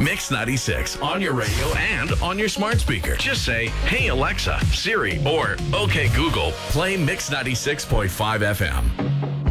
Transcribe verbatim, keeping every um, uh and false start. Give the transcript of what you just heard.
Mix ninety-six on your radio and on your smart speaker. Just say, "Hey Alexa, Siri," or "Okay Google, play Mix ninety-six point five F M."